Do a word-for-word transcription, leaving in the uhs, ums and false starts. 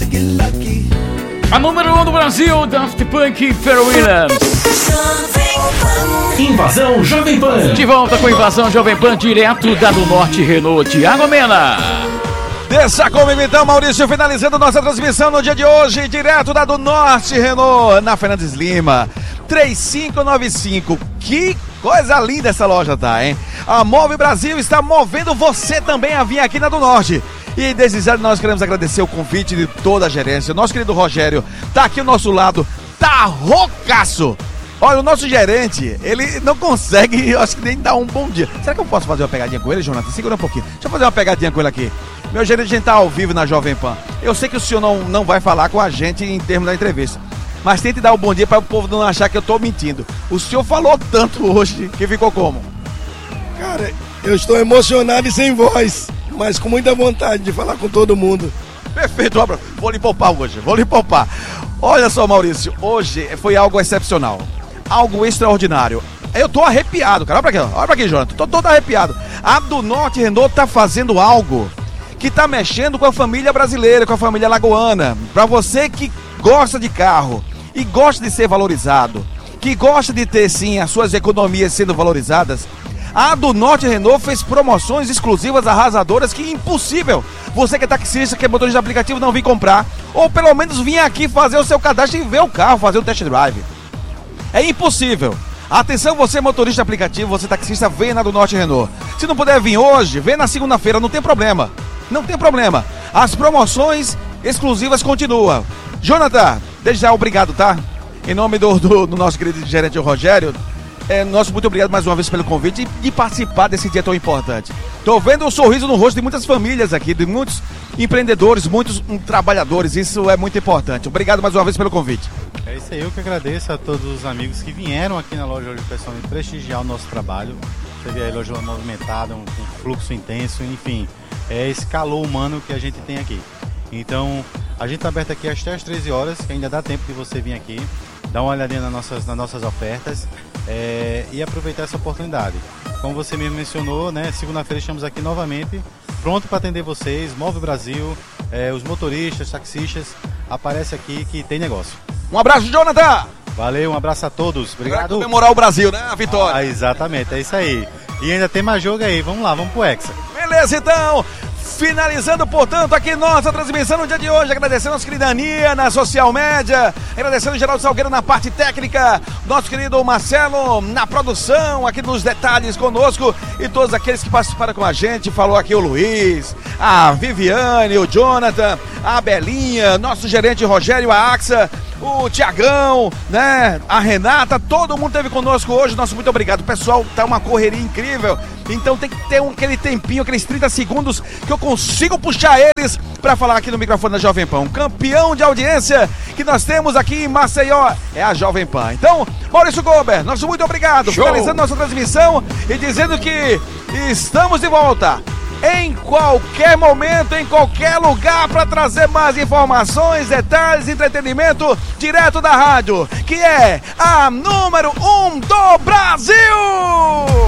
A número um do Brasil, Daft Punk e Pharrell Williams. Invasão Jovem Pan. De volta com a Invasão Jovem Pan, direto da do Norte Renault. Thiago Mena. Deixa comigo então, Maurício, finalizando nossa transmissão no dia de hoje, direto da do Norte Renault, na Fernandes Lima, três cinco nove cinco. Que coisa linda essa loja tá, hein? A Move Brasil está movendo você também a vir aqui na do Norte. E desde já nós queremos agradecer o convite de toda a gerência. Nosso querido Rogério tá aqui ao nosso lado, tá roucaço. Olha, o nosso gerente, ele não consegue, eu acho que nem dar um bom dia. Será que eu posso fazer uma pegadinha com ele, Jonathan? Segura um pouquinho. Deixa eu fazer uma pegadinha com ele aqui. Meu gerente, a gente tá ao vivo na Jovem Pan. Eu sei que o senhor não, não vai falar com a gente em termos da entrevista, mas tente dar um bom dia para o povo não achar que eu tô mentindo. O senhor falou tanto hoje que ficou como? Cara, eu estou emocionado e sem voz, mas com muita vontade de falar com todo mundo. Perfeito, obra. Vou lhe poupar hoje, vou lhe poupar. Olha só, Maurício, hoje foi algo excepcional, algo extraordinário. Eu tô arrepiado, cara. Olha pra aqui, olha pra aqui, Jonathan. Tô todo arrepiado. A do Norte Renault tá fazendo algo que tá mexendo com a família brasileira, com a família lagoana. Pra você que gosta de carro e gosta de ser valorizado, que gosta de ter sim as suas economias sendo valorizadas, a do Norte Renault fez promoções exclusivas arrasadoras que é impossível você que é taxista, que é motorista de aplicativo, não vir comprar, ou pelo menos vir aqui fazer o seu cadastro e ver o carro, fazer o test drive. É impossível. Atenção, você motorista de aplicativo, você taxista, vem na do Norte Renault. Se não puder vir hoje, vem na segunda-feira, não tem problema. Não tem problema. As promoções exclusivas continuam. Jonathan, desde já obrigado, tá? Em nome do, do, do nosso querido gerente Rogério, é, nosso muito obrigado mais uma vez pelo convite e de participar desse dia tão importante. Tô vendo um sorriso no rosto de muitas famílias aqui, de muitos empreendedores, muitos um, trabalhadores. Isso é muito importante. Obrigado mais uma vez pelo convite. É isso aí, eu que agradeço a todos os amigos que vieram aqui na loja hoje pessoalmente prestigiar o nosso trabalho. Você vê a loja movimentada, um, um fluxo intenso, enfim, é esse calor humano que a gente tem aqui. Então, a gente está aberto aqui até às treze horas, que ainda dá tempo de você vir aqui, dar uma olhadinha nas nossas, nas nossas ofertas é, e aproveitar essa oportunidade. Como você mesmo mencionou, né, segunda-feira estamos aqui novamente, pronto para atender vocês, Move Brasil, é, os motoristas, taxistas, aparece aqui que tem negócio. Um abraço, Jonathan! Valeu, um abraço a todos. Obrigado. Pra comemorar o Brasil, né? A vitória. Ah, exatamente, é isso aí. E ainda tem mais jogo aí. Vamos lá, vamos pro Hexa. Beleza, então. Finalizando, portanto, aqui nossa transmissão no dia de hoje. Agradecendo a nossa querida Aninha na social média. Agradecendo o Geraldo Salgueiro na parte técnica. Nosso querido Marcelo na produção, aqui nos detalhes conosco. E todos aqueles que participaram com a gente. Falou aqui o Luiz, a Viviane, o Jonathan, a Belinha, nosso gerente Rogério, a Axa, o Tiagão, né? A Renata, todo mundo esteve conosco hoje. Nosso muito obrigado. Pessoal, tá uma correria incrível. Então tem que ter um, aquele tempinho, aqueles trinta segundos que eu consigo puxar eles para falar aqui no microfone da Jovem Pan. Um campeão de audiência que nós temos aqui em Maceió é a Jovem Pan. Então, Maurício Gober, nosso muito obrigado. Show. Finalizando nossa transmissão e dizendo que estamos de volta em qualquer momento, em qualquer lugar, para trazer mais informações, detalhes, entretenimento direto da rádio, que é a número um do Brasil!